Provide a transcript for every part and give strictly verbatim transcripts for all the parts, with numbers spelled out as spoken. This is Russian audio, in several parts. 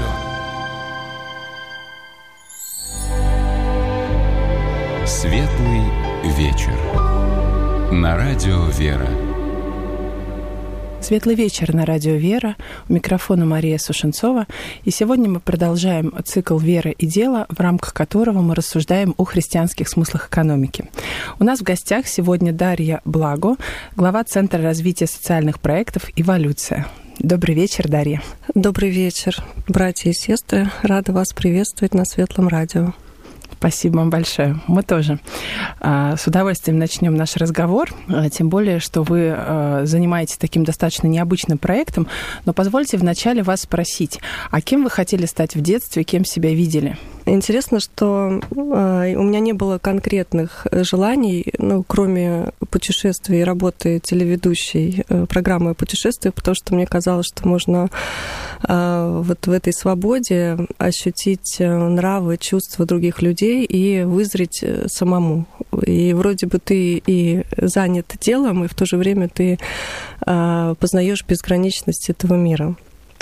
радио. Светлый вечер. На радио «Вера». Светлый вечер на радио «Вера». У микрофона Мария Сушенцова. И сегодня мы продолжаем цикл «Вера и дело», в рамках которого мы рассуждаем о христианских смыслах экономики. У нас в гостях сегодня Дарья Благо, глава Центра развития социальных проектов «Эволюция». Добрый вечер, Дарья. Добрый вечер, братья и сестры. Рада вас приветствовать на Светлом радио. Спасибо вам большое. Мы тоже с удовольствием начнем наш разговор, тем более, что вы занимаетесь таким достаточно необычным проектом. Но позвольте вначале вас спросить, а кем вы хотели стать в детстве, кем себя видели? Интересно, что у меня не было конкретных желаний, ну, кроме путешествий и работы телеведущей программы о путешествиях, потому что мне казалось, что можно вот в этой свободе ощутить нравы, чувства других людей и вызреть самому. И вроде бы ты и занят делом, и в то же время ты познаешь безграничность этого мира.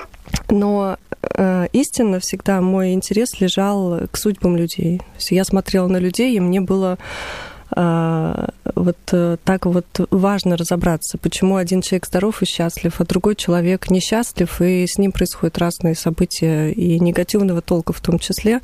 Но э, истинно всегда мой интерес лежал к судьбам людей. То есть я смотрела на людей, и мне было э, вот э, так вот важно разобраться, почему один человек здоров и счастлив, а другой человек несчастлив, и с ним происходят разные события, и негативного толка в том числе.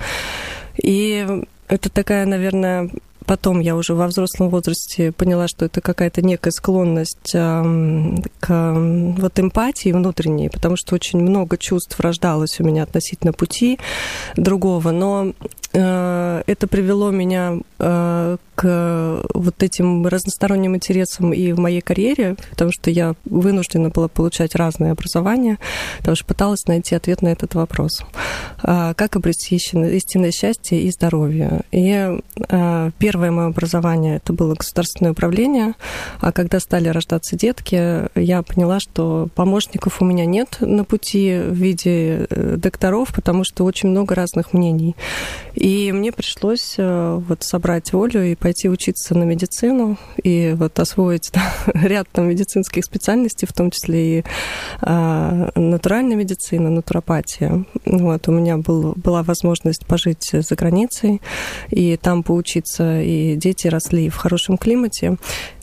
И это такая, наверное... Потом я уже во взрослом возрасте поняла, что это какая-то некая склонность э, к вот эмпатии внутренней, потому что очень много чувств рождалось у меня относительно пути другого, но э, это привело меня э, к вот этим разносторонним интересам и в моей карьере, потому что я вынуждена была получать разные образования, потому что пыталась найти ответ на этот вопрос. Э, как обрести истинное счастье и здоровье? И э, Первое мое образование — это было государственное управление, а когда стали рождаться детки, я поняла, что помощников у меня нет на пути в виде докторов, потому что очень много разных мнений. И мне пришлось вот собрать волю и пойти учиться на медицину, и вот освоить да, ряд там медицинских специальностей, в том числе и а, натуральная медицина, натуропатия. Вот, у меня был, была возможность пожить за границей и там поучиться, и дети росли в хорошем климате.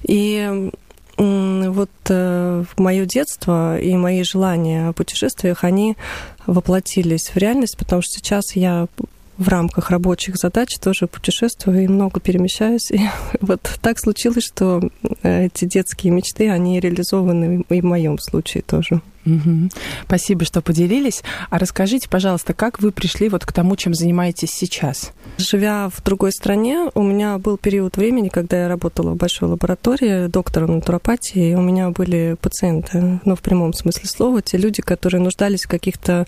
И вот э, мое детство и мои желания о путешествиях, они воплотились в реальность, потому что сейчас я в рамках рабочих задач тоже путешествую и много перемещаюсь. И вот так случилось, что эти детские мечты, они реализованы и в моем случае тоже. Угу. Спасибо, что поделились. А расскажите, пожалуйста, как вы пришли вот к тому, чем занимаетесь сейчас? Живя в другой стране, у меня был период времени, когда я работала в большой лаборатории доктором натуропатии, и у меня были пациенты, ну, в прямом смысле слова, те люди, которые нуждались в каких-то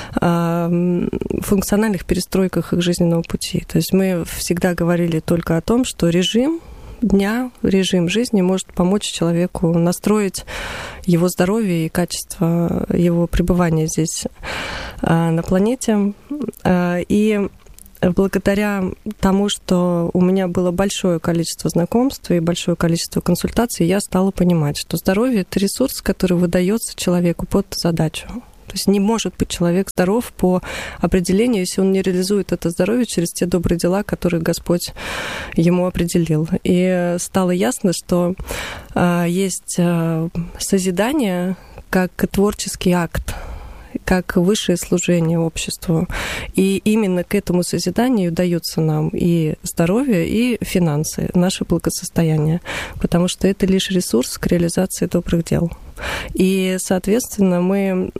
э, функциональных перестройках их жизненного пути. То есть мы всегда говорили только о том, что режим дня, режим жизни может помочь человеку настроить его здоровье и качество его пребывания здесь на планете. И благодаря тому, что у меня было большое количество знакомств и большое количество консультаций, я стала понимать, что здоровье — это ресурс, который выдается человеку под задачу. То есть не может быть человек здоров по определению, если он не реализует это здоровье через те добрые дела, которые Господь ему определил. И стало ясно, что э, есть э, созидание как творческий акт, как высшее служение обществу. И именно к этому созиданию дается нам и здоровье, и финансы, наше благосостояние, потому что это лишь ресурс к реализации добрых дел. И, соответственно, мы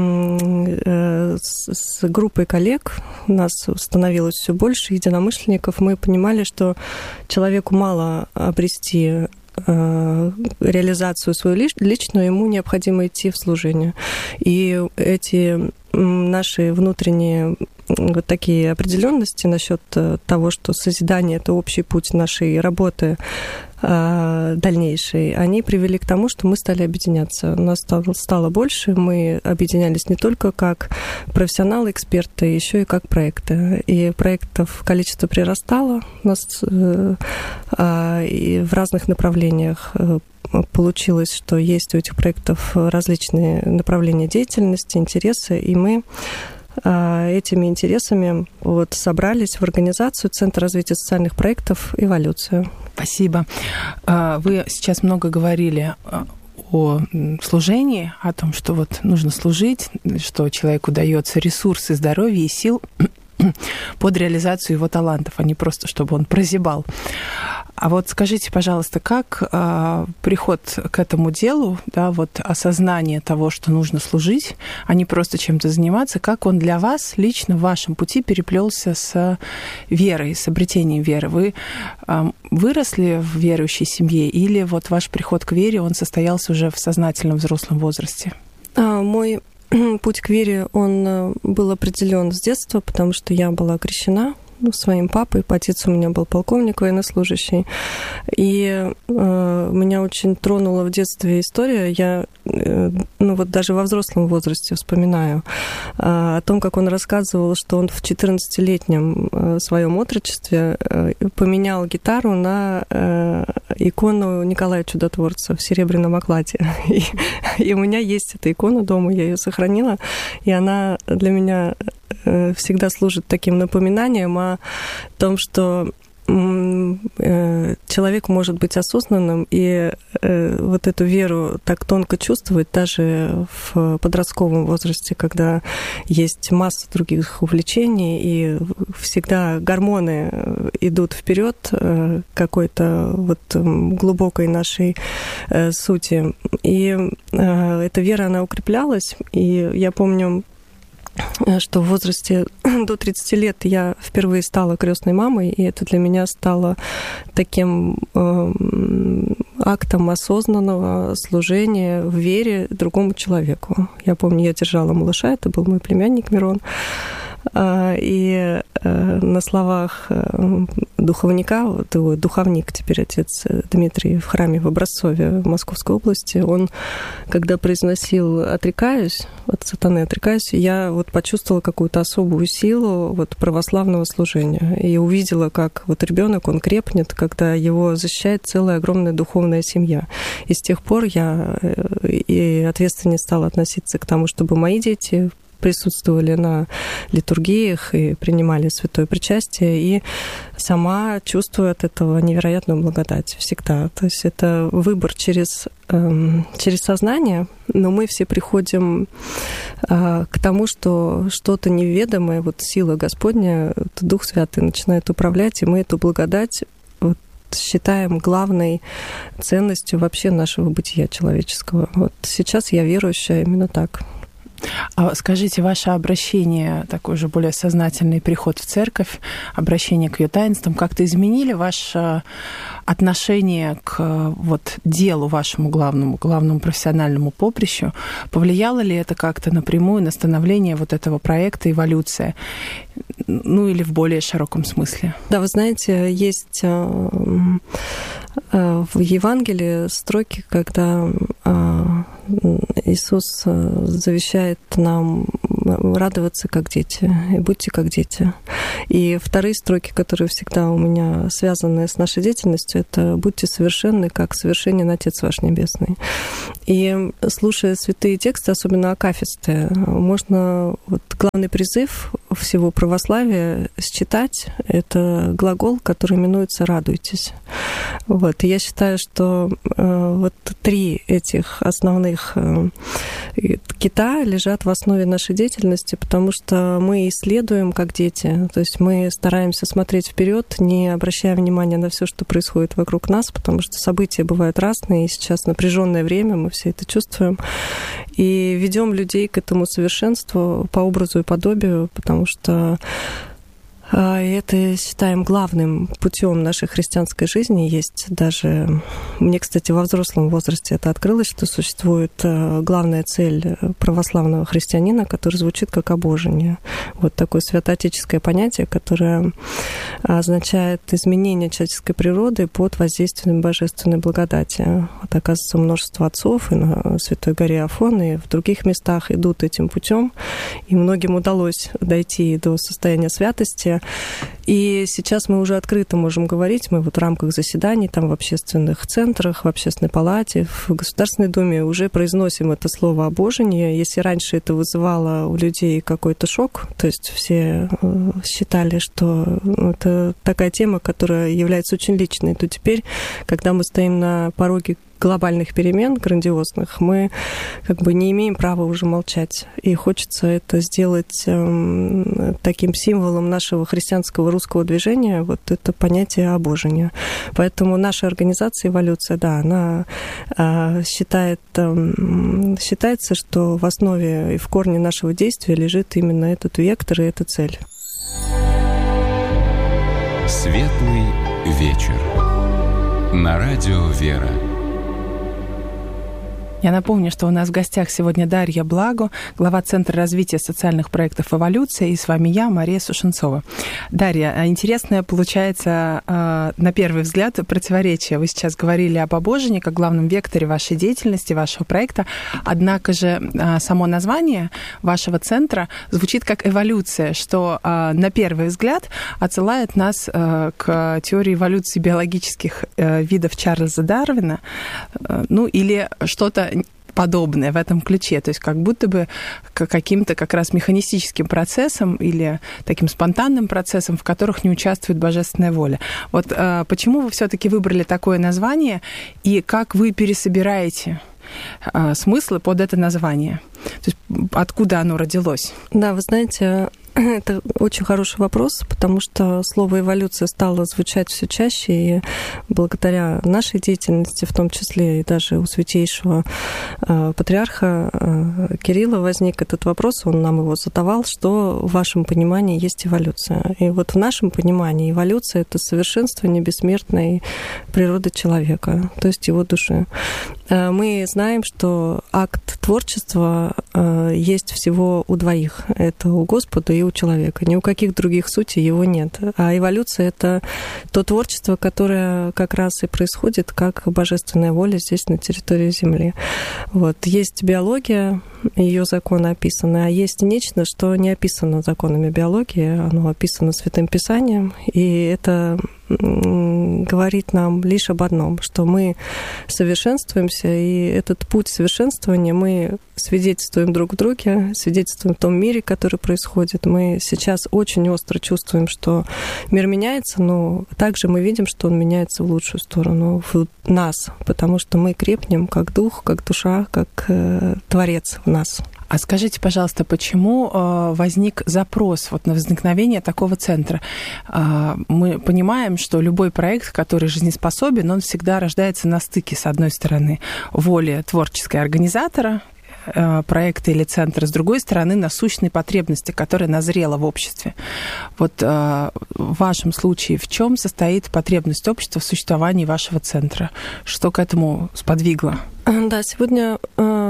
с группой коллег, у нас становилось все больше единомышленников, мы понимали, что человеку мало обрести реализацию свою личную, ему необходимо идти в служение. И эти наши внутренние вот такие определенности насчет того, что созидание — это общий путь нашей работы дальнейшей, они привели к тому, что мы стали объединяться. У нас стало, стало больше, мы объединялись не только как профессионалы, эксперты, еще и как проекты. И проектов количество прирастало у нас и в разных направлениях. Получилось, что есть у этих проектов различные направления деятельности, интересы, и мы этими интересами вот собрались в организацию Центра развития социальных проектов «Эволюция». Спасибо. Вы сейчас много говорили о служении, о том, что вот нужно служить, что человеку дается ресурсы, здоровье и сил под реализацию его талантов, а не просто, чтобы он прозябал. А вот скажите, пожалуйста, как э, приход к этому делу, да, вот осознание того, что нужно служить, а не просто чем-то заниматься, как он для вас лично в вашем пути переплелся с верой, с обретением веры? Вы э, выросли в верующей семье или вот ваш приход к вере, он состоялся уже в сознательном взрослом возрасте? А, мой путь к вере, он был определен с детства, потому что я была крещена ну, своим папой. Отец у меня был полковник военнослужащий. И э, меня очень тронула в детстве история. Я э, ну, вот даже во взрослом возрасте вспоминаю э, о том, как он рассказывал, что он в четырнадцатилетнем э, своем отрочестве э, поменял гитару на э, икону Николая Чудотворца в серебряном окладе. И, и у меня есть эта икона дома, я ее сохранила, и она для меня всегда служит таким напоминанием о том, что человек может быть осознанным и вот эту веру так тонко чувствовать даже в подростковом возрасте, когда есть масса других увлечений, и всегда гормоны идут вперед какой-то вот глубокой нашей сути. И эта вера, она укреплялась, и я помню, что в возрасте до тридцати лет я впервые стала крестной мамой, и это для меня стало таким э, актом осознанного служения в вере другому человеку. Я помню, я держала малыша, это был мой племянник Мирон, и на словах духовника, вот его духовник теперь отец Дмитрий в храме в Образцове в Московской области, он, когда произносил «отрекаюсь», от сатаны «отрекаюсь», я вот почувствовала какую-то особую силу вот православного служения. И увидела, как вот ребенок, он крепнет, когда его защищает целая огромная духовная семья. И с тех пор я и ответственнее стала относиться к тому, чтобы мои дети присутствовали на литургиях и принимали святое причастие, и сама чувствую от этого невероятную благодать всегда. То есть это выбор через, э, через сознание, но мы все приходим э, к тому, что что-то неведомое, вот сила Господня, Дух Святый начинает управлять, и мы эту благодать вот считаем главной ценностью вообще нашего бытия человеческого. Вот сейчас я верующая именно так. А скажите, ваше обращение, такой же более сознательный приход в церковь, обращение к ее таинствам, как-то изменили ваше отношение к вот делу вашему главному, главному профессиональному поприщу? Повлияло ли это как-то напрямую на становление вот этого проекта «Эволюция»? Ну, или в более широком смысле? Да, вы знаете, есть в Евангелии строки, когда Иисус завещает нам радоваться как дети, и будьте как дети. И вторые строки, которые всегда у меня связаны с нашей деятельностью, это «будьте совершенны, как совершенен Отец ваш Небесный». И слушая святые тексты, особенно акафисты, можно... Вот главный призыв всего православия считать — это глагол, который именуется «радуйтесь». Вот. И я считаю, что э, вот три этих основных э, кита лежат в основе нашей деятельности, потому что мы исследуем как дети, то есть мы стараемся смотреть вперед, не обращая внимания на все, что происходит вокруг нас, потому что события бывают разные, и сейчас напряженное время, мы все это чувствуем, и ведем людей к этому совершенству по образу и подобию, потому что это считаем главным путем нашей христианской жизни. Есть даже... Мне, кстати, во взрослом возрасте это открылось, что существует главная цель православного христианина, которая звучит как обожение. Вот такое святоотеческое понятие, которое означает изменение человеческой природы под воздействием божественной благодати. Вот, оказывается, множество отцов и на Святой горе Афон, и в других местах идут этим путем, и многим удалось дойти до состояния святости. И сейчас мы уже открыто можем говорить, мы вот в рамках заседаний, там в общественных центрах, в Общественной палате, в Государственной Думе уже произносим это слово обожение. Если раньше это вызывало у людей какой-то шок, то есть все считали, что это такая тема, которая является очень личной, то теперь, когда мы стоим на пороге глобальных перемен, грандиозных, мы как бы не имеем права уже молчать. И хочется это сделать э, таким символом нашего христианского русского движения, вот это понятие обожения. Поэтому наша организация «Эволюция», да, она э, считает, э, считается, что в основе и в корне нашего действия лежит именно этот вектор и эта цель. Светлый вечер. На радио «Вера». Я напомню, что у нас в гостях сегодня Дарья Благо, глава Центра развития социальных проектов «Эволюция», и с вами я, Мария Сушенцова. Дарья, интересное получается, на первый взгляд, противоречие. Вы сейчас говорили об обожении как главном векторе вашей деятельности, вашего проекта, однако же само название вашего центра звучит как «эволюция», что на первый взгляд отсылает нас к теории эволюции биологических видов Чарльза Дарвина, ну или что-то подобное в этом ключе, то есть как будто бы каким-то как раз механистическим процессом или таким спонтанным процессом, в которых не участвует божественная воля. Вот э, почему вы все-таки выбрали такое название и как вы пересобираете э, смыслы под это название? То есть откуда оно родилось? Да, вы знаете, это очень хороший вопрос, потому что слово «эволюция» стало звучать все чаще, и благодаря нашей деятельности, в том числе и даже у святейшего э, патриарха э, Кирилла возник этот вопрос, он нам его задавал, что в вашем понимании есть эволюция. И вот в нашем понимании эволюция — это совершенствование бессмертной природы человека, то есть его души. Э, мы знаем, что акт творчества э, есть всего у двоих. Это у Господа и у человека. Ни у каких других сутей его нет. А эволюция — это то творчество, которое как раз и происходит как божественная воля здесь, на территории Земли. Вот. Есть биология, ее законы описаны, а есть нечто, что не описано законами биологии, оно описано Святым Писанием, и это говорит нам лишь об одном, что мы совершенствуемся, и этот путь совершенствования мы свидетельствуем друг в друге, свидетельствуем в том мире, который происходит. Мы сейчас очень остро чувствуем, что мир меняется, но также мы видим, что он меняется в лучшую сторону, в нас, потому что мы крепнем как дух, как душа, как э, Творец в нас. А скажите, пожалуйста, почему возник запрос вот на возникновение такого центра? Мы понимаем, что любой проект, который жизнеспособен, он всегда рождается на стыке, с одной стороны, воли творческой организатора проекта или центра, с другой стороны, насущной потребности, которая назрела в обществе. Вот в вашем случае в чем состоит потребность общества в существовании вашего центра? Что к этому сподвигло? Да, сегодня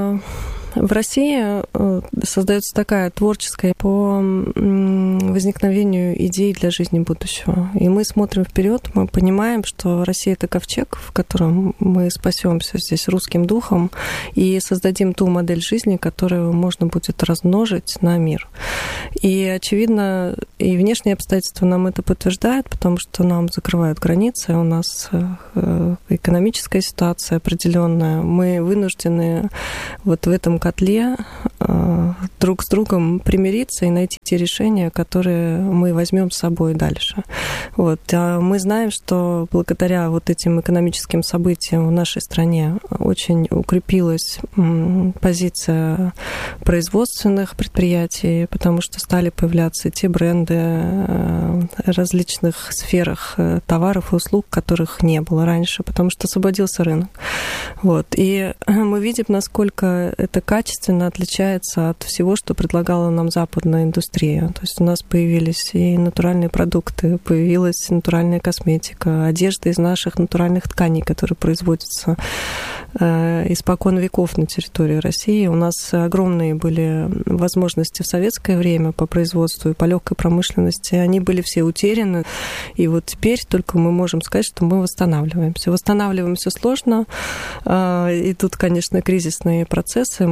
в России создается такая творческая по возникновению идей для жизни будущего. И мы смотрим вперед, мы понимаем, что Россия — это ковчег, в котором мы спасемся здесь русским духом и создадим ту модель жизни, которую можно будет размножить на мир. И, очевидно, и внешние обстоятельства нам это подтверждают, потому что нам закрывают границы, у нас экономическая ситуация определенная. Мы вынуждены вот в этом котле э, друг с другом примириться и найти те решения, которые мы возьмем с собой дальше. Вот. А мы знаем, что благодаря вот этим экономическим событиям в нашей стране очень укрепилась м, позиция производственных предприятий, потому что стали появляться те бренды э, в различных сферах э, товаров и услуг, которых не было раньше, потому что освободился рынок. Вот. И мы видим, насколько это качественно отличается от всего, что предлагала нам западная индустрия. То есть у нас появились и натуральные продукты, появилась натуральная косметика, одежда из наших натуральных тканей, которые производятся э, испокон веков на территории России. У нас огромные были возможности в советское время по производству и по легкой промышленности. Они были все утеряны. И вот теперь только мы можем сказать, что мы восстанавливаемся. Восстанавливаемся сложно. Э, и тут, конечно, кризисные процессы. Мы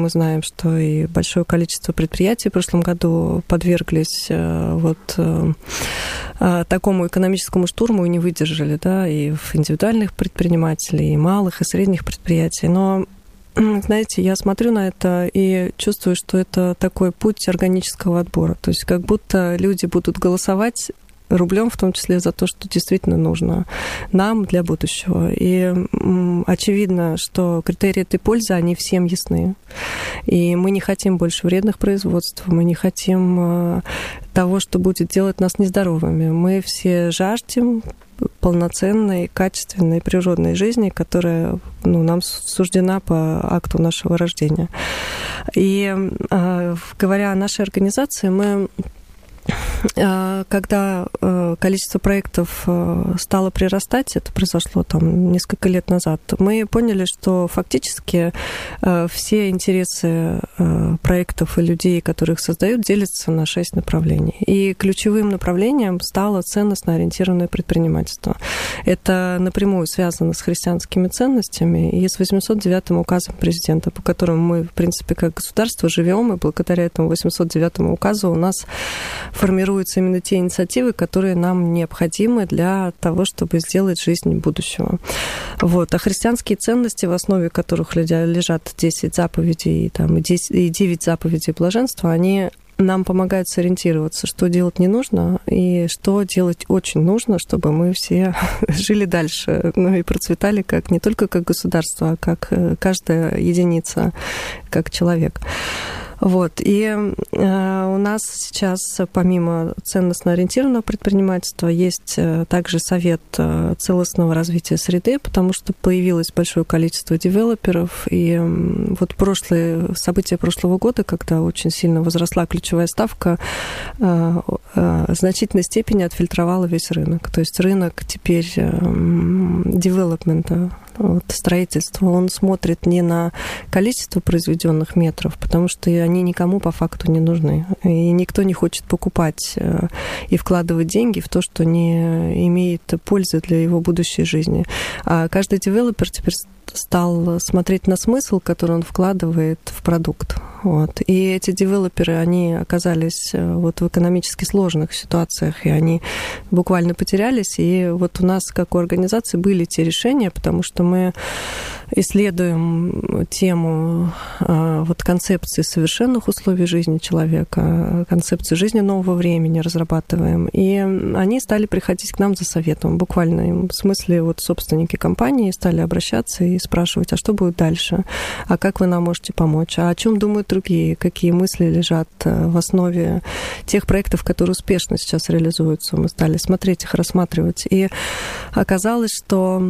мы знаем, что и большое количество предприятий в прошлом году подверглись вот такому экономическому штурму и не выдержали, да, и в индивидуальных предпринимателей, и малых, и средних предприятий. Но знаете, я смотрю на это и чувствую, что это такой путь органического отбора. То есть как будто люди будут голосовать рублем, в том числе за то, что действительно нужно нам для будущего. И очевидно, что критерии этой пользы, они всем ясны. И мы не хотим больше вредных производств, мы не хотим того, что будет делать нас нездоровыми. Мы все жаждем полноценной, качественной, природной жизни, которая, ну, нам суждена по акту нашего рождения. И говоря о нашей организации, мы когда количество проектов стало прирастать, это произошло там несколько лет назад, мы поняли, что фактически все интересы проектов и людей, которых создают, делятся на шесть направлений. И ключевым направлением стало ценностно-ориентированное предпринимательство. Это напрямую связано с христианскими ценностями и с восемьсот девятым указом президента, по которому мы, в принципе, как государство живем, и благодаря этому восемьсот девятому указу у нас формируются именно те инициативы, которые нам необходимы для того, чтобы сделать жизнь будущего. Вот. А христианские ценности, в основе которых лежат десять заповедей там, и девять заповедей блаженства, они нам помогают сориентироваться, что делать не нужно и что делать очень нужно, чтобы мы все жили дальше, ну и процветали как не только как государство, а как каждая единица, как человек. Вот. И э, у нас сейчас, помимо ценностно-ориентированного предпринимательства, есть э, также совет э, целостного развития среды, потому что появилось большое количество девелоперов. И э, вот прошлые события прошлого года, когда очень сильно возросла ключевая ставка, э, э, в значительной степени отфильтровала весь рынок. То есть рынок теперь э, девелопмента, вот, строительства, он смотрит не на количество произведенных метров, потому что они никому по факту не нужны. И никто не хочет покупать и вкладывать деньги в то, что не имеет пользы для его будущей жизни. А каждый девелопер теперь стал смотреть на смысл, который он вкладывает в продукт. Вот. И эти девелоперы, они оказались вот в экономически сложных ситуациях, и они буквально потерялись. И вот у нас, как у организации, были те решения, потому что мы исследуем тему вот, концепции совершенных условий жизни человека, концепцию жизни нового времени разрабатываем. И они стали приходить к нам за советом. Буквально в смысле вот собственники компании стали обращаться и спрашивать, а что будет дальше, а как вы нам можете помочь, а о чем думают другие, какие мысли лежат в основе тех проектов, которые успешно сейчас реализуются. Мы стали смотреть их, рассматривать. И оказалось, что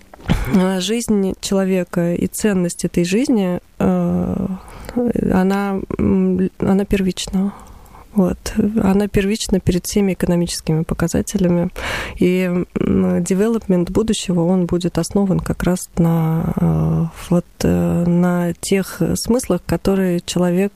жизнь человека и ценность этой жизни, она, она первична. Вот. Она первична перед всеми экономическими показателями. И девелопмент будущего, он будет основан как раз на, вот, на тех смыслах, которые человек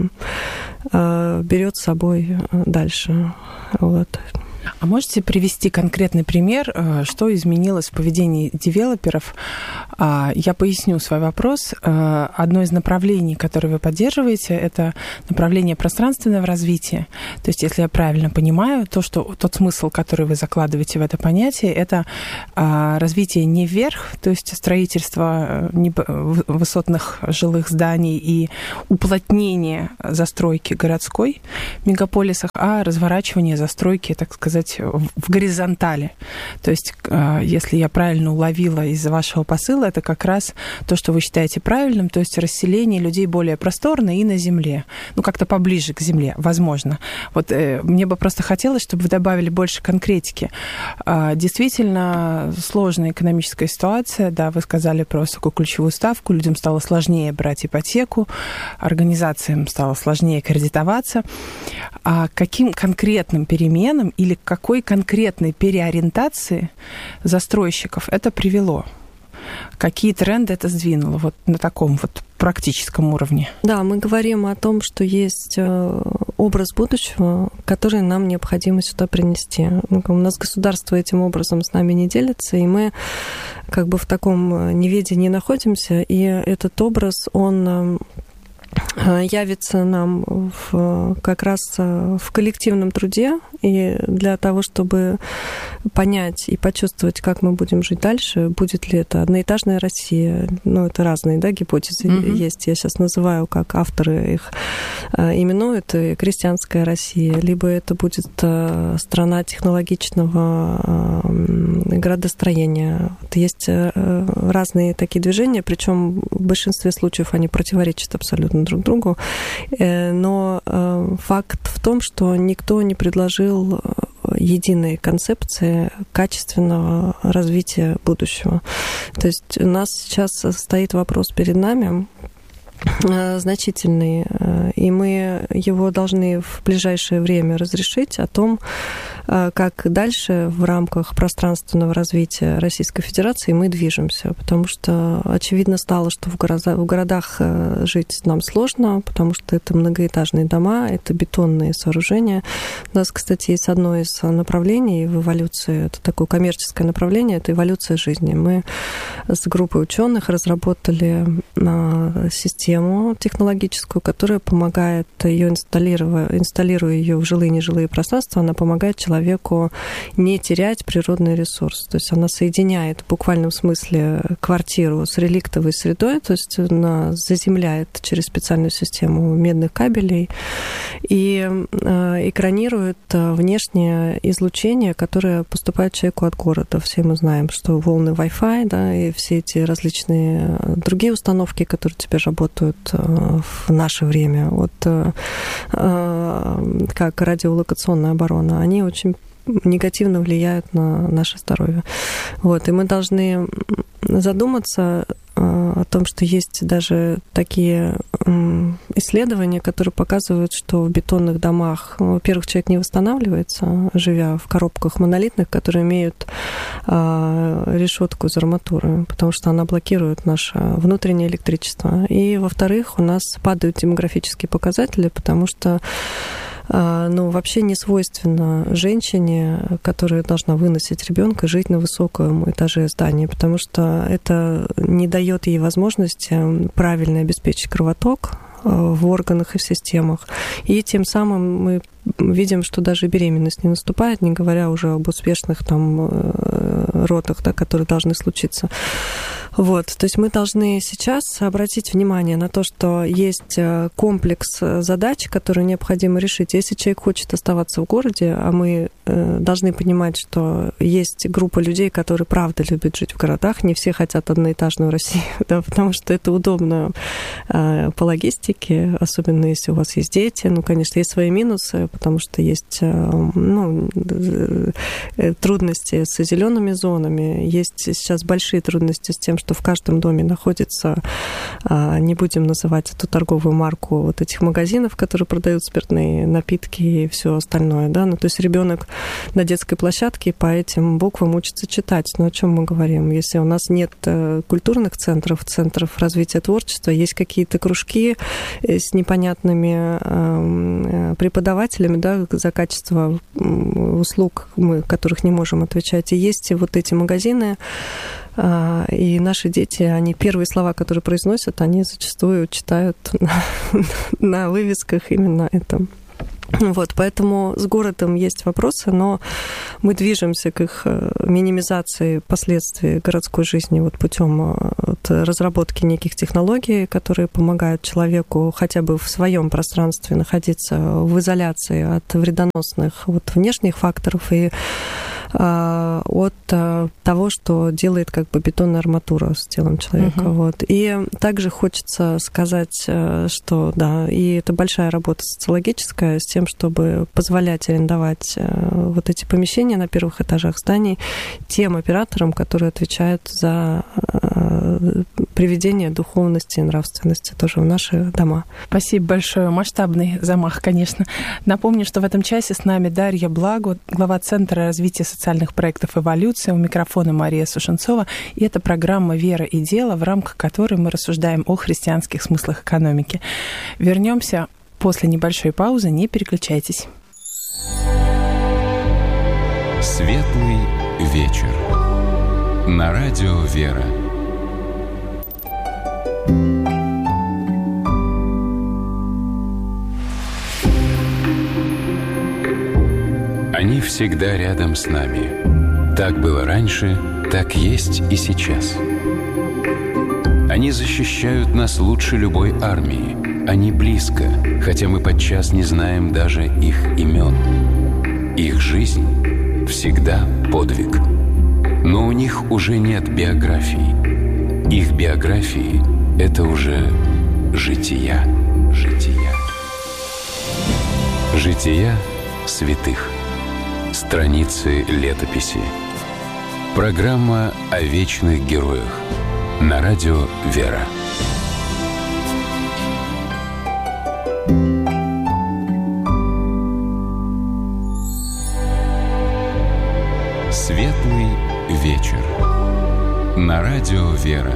берет с собой дальше. Вот. А можете привести конкретный пример, что изменилось в поведении девелоперов? Я поясню свой вопрос. Одно из направлений, которое вы поддерживаете, это направление пространственного развития. То есть, если я правильно понимаю, то, что тот смысл, который вы закладываете в это понятие, это развитие не вверх, то есть строительство высотных жилых зданий и уплотнение застройки городской в мегаполисах, а разворачивание застройки, так сказать, в горизонтали. То есть, если я правильно уловила из вашего посыла, это как раз то, что вы считаете правильным, то есть расселение людей более просторно и на земле. Ну, как-то поближе к земле, возможно. Вот э, мне бы просто хотелось, чтобы вы добавили больше конкретики. А, действительно, сложная экономическая ситуация, да, вы сказали про высокую ключевую ставку, людям стало сложнее брать ипотеку, организациям стало сложнее кредитоваться. А каким конкретным переменам или какой конкретной переориентации застройщиков это привело? Какие тренды это сдвинуло вот на таком вот практическом уровне? Да, мы говорим о том, что есть образ будущего, который нам необходимо сюда принести. У нас государство этим образом с нами не делится, и мы как бы в таком неведении находимся, и этот образ, он явится нам в, как раз в коллективном труде, и для того, чтобы понять и почувствовать, как мы будем жить дальше, будет ли это одноэтажная Россия, ну, это разные, да, гипотезы mm-hmm. есть, я сейчас называю, как авторы их именуют, крестьянская Россия, либо это будет страна технологичного градостроения. Вот есть разные такие движения, причем в большинстве случаев они противоречат абсолютно друг другу, но факт в том, что никто не предложил единой концепции качественного развития будущего. То есть у нас сейчас стоит вопрос перед нами значительный, и мы его должны в ближайшее время разрешить о том, как дальше в рамках пространственного развития Российской Федерации мы движемся, потому что очевидно стало, что в городах, в городах жить нам сложно, потому что это многоэтажные дома, это бетонные сооружения. У нас, кстати, есть одно из направлений в эволюции, это такое коммерческое направление, это эволюция жизни. Мы с группой ученых разработали систему технологическую, которая помогает ее инсталлируя, инсталируя ее в жилые и нежилые пространства, она помогает человеку не терять природный ресурс. То есть она соединяет в буквальном смысле квартиру с реликтовой средой, то есть она заземляет через специальную систему медных кабелей и экранирует внешнее излучение, которое поступает человеку от города. Все мы знаем, что волны Wi-Fi, да, и все эти различные другие установки, которые теперь работают в наше время, вот как радиолокационная оборона, они очень негативно влияют на наше здоровье. Вот, и мы должны задуматься о том, что есть даже такие исследования, которые показывают, что в бетонных домах, во-первых, человек не восстанавливается, живя в коробках монолитных, которые имеют решетку из арматуры, потому что она блокирует наше внутреннее электричество. И, во-вторых, у нас падают демографические показатели, потому что ну, вообще не свойственно женщине, которая должна выносить ребенка, жить на высоком этаже здания, потому что это не дает ей возможности правильно обеспечить кровоток в органах и в системах. И тем самым мы видим, что даже беременность не наступает, не говоря уже об успешных там родах, да, которые должны случиться. Вот, то есть мы должны сейчас обратить внимание на то, что есть комплекс задач, которые необходимо решить. Если человек хочет оставаться в городе, а мы должны понимать, что есть группа людей, которые правда любят жить в городах, не все хотят одноэтажную Россию, да, потому что это удобно по логистике, особенно если у вас есть дети. Ну, конечно, есть свои минусы, потому что есть, ну, трудности с зелеными зонами, есть сейчас большие трудности с тем, что в каждом доме находится, не будем называть эту торговую марку вот этих магазинов, которые продают спиртные напитки и все остальное, да, ну, то есть ребенок на детской площадке по этим буквам учится читать. Но о чем мы говорим? Если у нас нет культурных центров, центров развития творчества, есть какие-то кружки с непонятными преподавателями, да, за качество услуг, мы, которых не можем отвечать, и есть вот эти магазины, и наши дети, они первые слова, которые произносят, они зачастую читают на, на вывесках именно это. Вот, поэтому с городом есть вопросы, но мы движемся к их минимизации последствий городской жизни вот путем вот разработки неких технологий, которые помогают человеку хотя бы в своем пространстве находиться в изоляции от вредоносных вот внешних факторов и от того, что делает как бы бетонная арматура с телом человека. Uh-huh. Вот. И также хочется сказать, что да, и это большая работа социологическая с тем, чтобы позволять арендовать вот эти помещения на первых этажах зданий тем операторам, которые отвечают за приведение духовности и нравственности тоже в наши дома. Спасибо большое. Масштабный замах, конечно. Напомню, что в этом часе с нами Дарья Благо, глава Центра развития социальных проектов «Эволюция». У микрофона Мария Сушенцова. И это программа «Вера и дело», в рамках которой мы рассуждаем о христианских смыслах экономики. Вернемся после небольшой паузы. Не переключайтесь. Светлый вечер. На радио «Вера». всегда рядом с нами. Так было раньше, так есть и сейчас. Они защищают нас лучше любой армии. Они близко, хотя мы подчас не знаем даже их имен. Их жизнь всегда подвиг. Но у них уже нет биографий. Их биографии — это уже жития. Жития. Жития святых. Страницы летописи. Программа о вечных героях. На радио «Вера». Светлый вечер. На радио «Вера».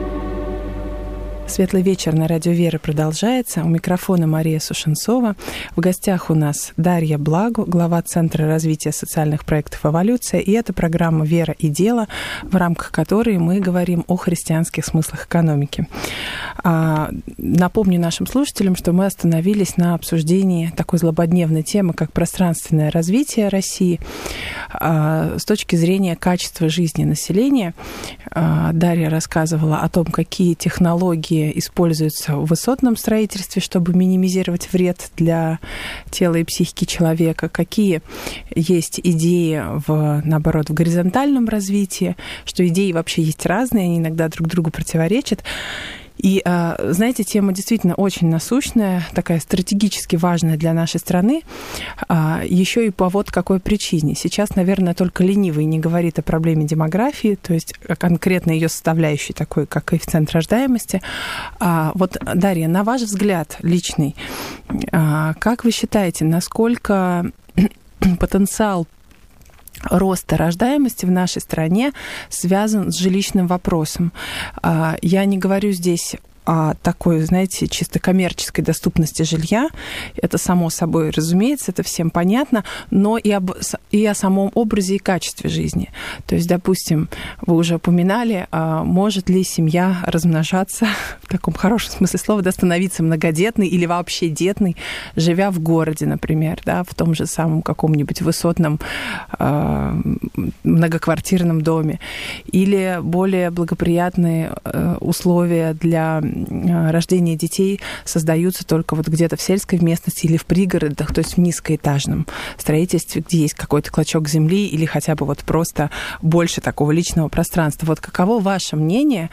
Светлый вечер на радио «Вера» продолжается. У микрофона Мария Сушенцова. В гостях у нас Дарья Благо, глава Центра развития социальных проектов «Эволюция». И это программа «Вера и дело», в рамках которой мы говорим о христианских смыслах экономики. А, напомню нашим слушателям, что мы остановились на обсуждении такой злободневной темы, как пространственное развитие России а, с точки зрения качества жизни населения. А, Дарья рассказывала о том, какие технологии используются в высотном строительстве, чтобы минимизировать вред для тела и психики человека, какие есть идеи, в, наоборот, в горизонтальном развитии, что идеи вообще есть разные, они иногда друг другу противоречат. И, знаете, тема действительно очень насущная, такая стратегически важная для нашей страны, еще и по вот какой причине. Сейчас, наверное, только ленивый не говорит о проблеме демографии, то есть конкретно ее составляющей, такой как коэффициент рождаемости. Вот, Дарья, на ваш взгляд личный, как вы считаете, насколько потенциал роста рождаемости в нашей стране связан с жилищным вопросом? Я не говорю здесь о такой, знаете, чисто коммерческой доступности жилья. Это само собой разумеется, это всем понятно, но и, об, и о самом образе и качестве жизни. То есть, допустим, вы уже упоминали, может ли семья размножаться, в таком хорошем смысле слова, да, становиться многодетной или вообще детной, живя в городе, например, да, в том же самом каком-нибудь высотном э, многоквартирном доме. Или более благоприятные э, условия для рождения детей создаются только вот где-то в сельской местности или в пригородах, то есть в низкоэтажном строительстве, где есть какой-то клочок земли или хотя бы вот просто больше такого личного пространства. Вот каково ваше мнение,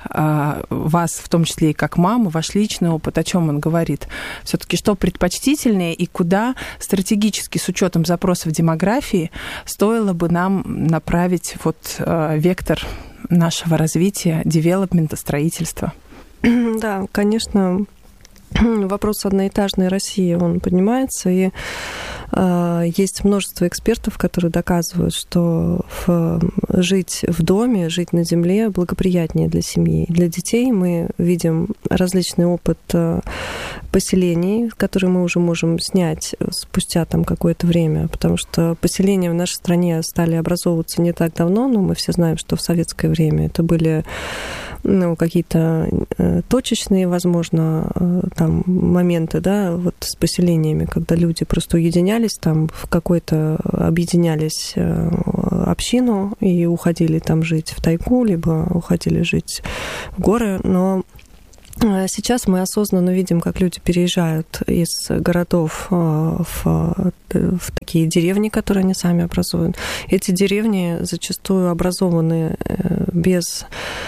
вас в том числе и как мамы, ваш личный опыт, о чем он говорит? Все-таки что предпочтительнее и куда стратегически с учетом запросов демографии стоило бы нам направить вот вектор нашего развития, девелопмента, строительства? Да, конечно, вопрос одноэтажной России, он поднимается, и э, есть множество экспертов, которые доказывают, что в, жить в доме, жить на земле благоприятнее для семьи. Для детей мы видим различный опыт э, поселений, которые мы уже можем снять спустя там какое-то время, потому что поселения в нашей стране стали образовываться не так давно, но мы все знаем, что в советское время это были ну, какие-то э, точечные, возможно, э, там моменты, да, вот с поселениями, когда люди просто уединялись там в какой-то, объединялись э, общину и уходили там жить в тайгу, либо уходили жить в горы, но сейчас мы осознанно видим, как люди переезжают из городов в, в такие деревни, которые они сами образуют. Эти деревни зачастую образованы без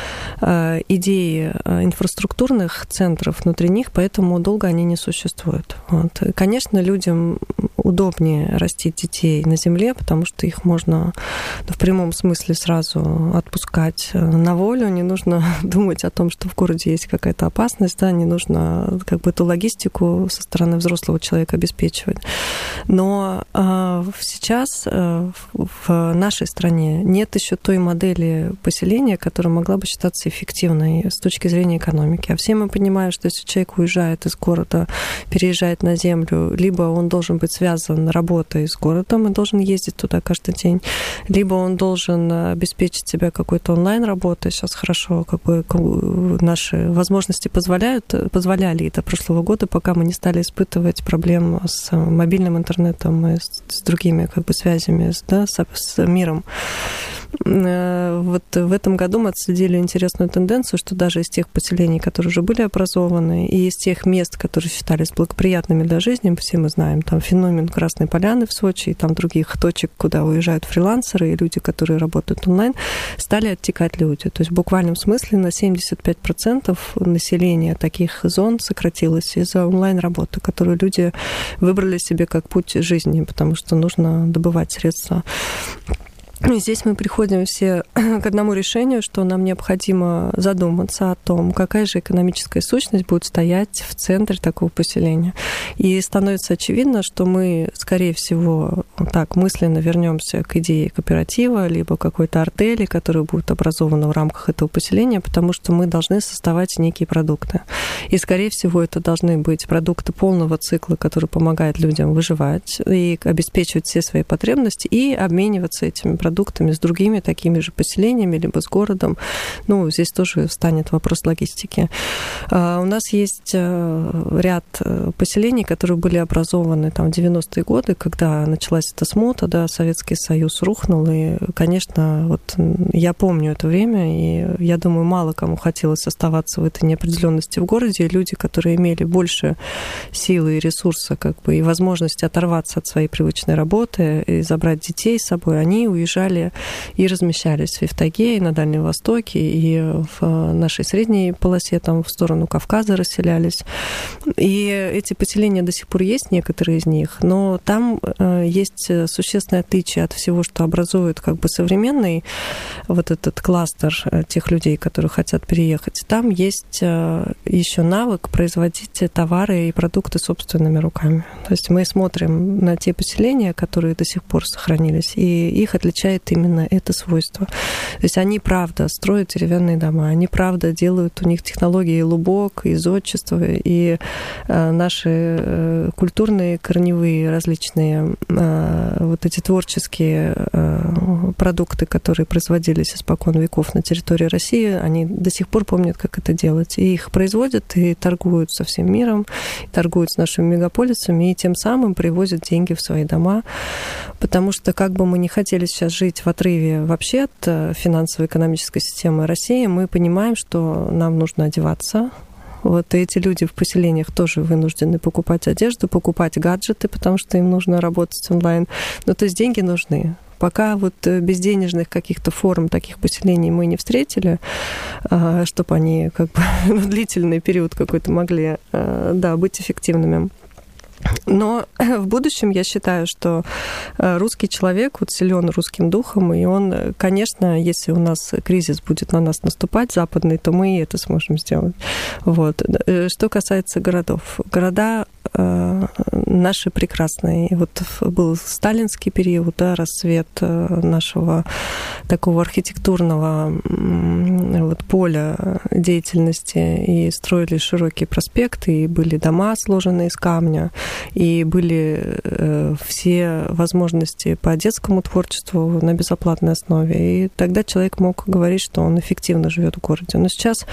идеи инфраструктурных центров внутри них, поэтому долго они не существуют. Вот. Конечно, людям удобнее растить детей на земле, потому что их можно в прямом смысле сразу отпускать на волю, не нужно думать о том, что в городе есть какая-то опасность, да, не нужно как бы эту логистику со стороны взрослого человека обеспечивать. Но э, сейчас э, в нашей стране нет еще той модели поселения, которая могла бы считаться эффективной с точки зрения экономики. А все мы понимаем, что если человек уезжает из города, переезжает на землю, либо он должен быть связан связан работой с городом и должен ездить туда каждый день, либо он должен обеспечить себя какой-то онлайн-работой. Сейчас хорошо, как бы наши возможности позволяют, позволяли и до прошлого года, пока мы не стали испытывать проблем с мобильным интернетом и с другими как бы связями, да, с, с миром. Вот в этом году мы отследили интересную тенденцию, что даже из тех поселений, которые уже были образованы, и из тех мест, которые считались благоприятными для жизни, все мы знаем, там феномен Красной Поляны в Сочи, и там других точек, куда уезжают фрилансеры и люди, которые работают онлайн, стали оттекать люди. То есть в буквальном смысле на семьдесят пять процентов населения таких зон сократилось из-за онлайн-работы, которую люди выбрали себе как путь жизни, потому что нужно добывать средства. И здесь мы приходим все к одному решению, что нам необходимо задуматься о том, какая же экономическая сущность будет стоять в центре такого поселения. И становится очевидно, что мы, скорее всего, так мысленно вернемся к идее кооператива, либо какой-то артели, которая будет образована в рамках этого поселения, потому что мы должны создавать некие продукты. И, скорее всего, это должны быть продукты полного цикла, которые помогают людям выживать и обеспечивать все свои потребности, и обмениваться этими продуктами продуктами с другими такими же поселениями, либо с городом. Ну, здесь тоже встанет вопрос логистики. У нас есть ряд поселений, которые были образованы там, в девяностые годы, когда началась эта смута, да, Советский Союз рухнул, и, конечно, вот я помню это время, и я думаю, мало кому хотелось оставаться в этой неопределенности в городе. Люди, которые имели больше силы и ресурса, как бы, и возможности оторваться от своей привычной работы и забрать детей с собой, они уезжали и размещались и в тайге, и на Дальнем Востоке, и в нашей средней полосе, там в сторону Кавказа расселялись. И эти поселения до сих пор есть, некоторые из них, но там есть существенное отличие от всего, что образует как бы современный вот этот кластер тех людей, которые хотят переехать. Там есть еще навык производить товары и продукты собственными руками. То есть мы смотрим на те поселения, которые до сих пор сохранились, и их отличает именно это свойство. То есть они, правда, строят деревянные дома, они, правда, делают у них технологии лубок, и зодчества, и э, наши э, культурные, корневые, различные э, вот эти творческие э, продукты, которые производились испокон веков на территории России, они до сих пор помнят, как это делать. И их производят, и торгуют со всем миром, и торгуют с нашими мегаполисами, и тем самым привозят деньги в свои дома, потому что, как бы мы ни хотели сейчас жить в отрыве вообще от финансово-экономической системы России, мы понимаем, что нам нужно одеваться. Вот эти люди в поселениях тоже вынуждены покупать одежду, покупать гаджеты, потому что им нужно работать онлайн. Ну, то есть деньги нужны. Пока вот безденежных каких-то форм таких поселений мы не встретили, чтобы они как бы на длительный период какой-то могли, да, быть эффективными. Но в будущем я считаю, что русский человек вот силен русским духом, и он, конечно, если у нас кризис будет на нас наступать, западный, то мы и это сможем сделать. Вот. Что касается городов. Города наши прекрасные. И вот был сталинский период, да, расцвет нашего такого архитектурного вот, поля деятельности, и строили широкие проспекты, и были дома, сложенные из камня, и были э, все возможности по детскому творчеству на безоплатной основе. И тогда человек мог говорить, что он эффективно живет в городе. Но сейчас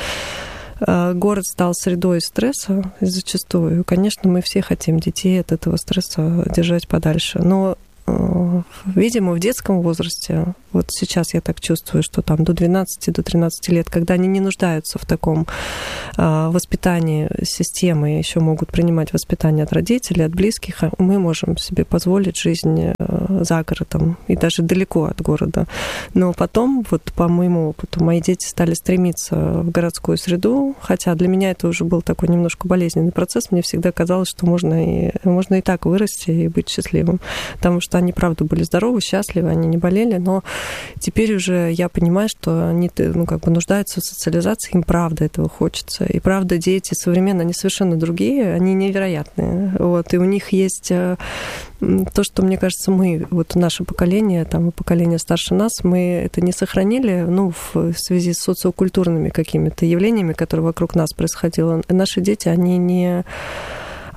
э, город стал средой стресса зачастую. Конечно, мы все хотим детей от этого стресса держать подальше. Но видимо, в детском возрасте, вот сейчас я так чувствую, что там до двенадцати, до тринадцати лет, когда они не нуждаются в таком э, воспитании системы, еще могут принимать воспитание от родителей, от близких, мы можем себе позволить жизнь э, за городом и даже далеко от города. Но потом, вот по моему опыту, мои дети стали стремиться в городскую среду, хотя для меня это уже был такой немножко болезненный процесс. Мне всегда казалось, что можно и, можно и так вырасти и быть счастливым, потому что они, правда, были здоровы, счастливы, они не болели, но теперь уже я понимаю, что они, ну, как бы нуждаются в социализации, им правда этого хочется. И правда, дети современные, они совершенно другие, они невероятные. Вот, и у них есть то, что, мне кажется, мы, вот наше поколение, там, и поколение старше нас, мы это не сохранили, ну, в связи с социокультурными какими-то явлениями, которые вокруг нас происходило. Наши дети, они не